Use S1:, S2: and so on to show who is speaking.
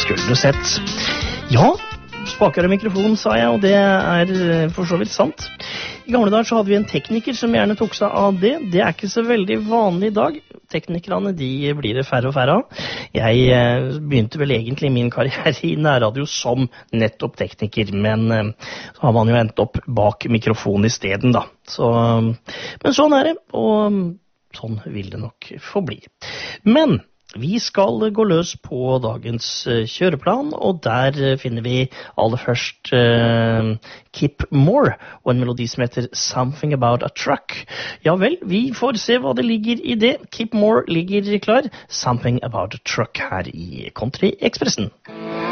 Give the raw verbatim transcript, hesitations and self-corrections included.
S1: skulle du sett. Ja, spaker og mikrofon, sa jeg, og det er for så vidt sant. I gamle dager så hadde vi en tekniker som gjerne tok seg av det. Det er ikke så veldig vanlig i dag. Teknikerne, de blir det færre og færre av. Jeg eh, begynte vel egentlig min karriere i nærradio som nettopp tekniker, men eh, så har man jo endt opp bak mikrofon i stedet da. Så, men sånn er det, og sånn vil det nok forbli. Men vi skal gå løs på dagens kjøreplan, og der finner vi aller først uh, Kip Moore, og en melodi som heter Something About a Truck. Ja vel, vi får se hva det ligger i det. Kip Moore ligger klar. Something About a Truck her i Country Expressen.